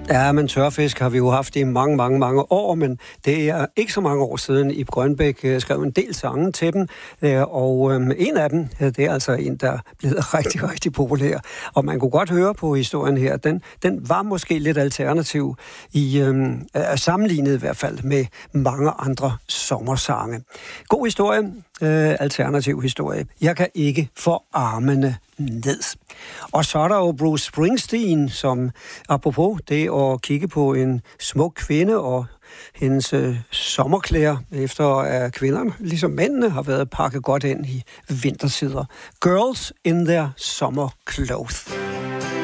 Ja, men tørfisk har vi jo haft i mange, mange, mange år, men det er ikke så mange år siden, Ib Grønbæk skrev en del sange til dem, og en af dem, det er altså en, der er blevet rigtig, rigtig populær. Og man kunne godt høre på historien her, den var måske lidt alternativ, sammenlignet i hvert fald med mange andre sommersange. God historie, alternativ historie. Jeg kan ikke få armene ned. Og så er der jo Bruce Springsteen, som apropos det at kigge på en smuk kvinde og hendes sommerklæder, efter at kvinderne, ligesom mændene, har været pakket godt ind i vintersider. Girls in their summer clothes.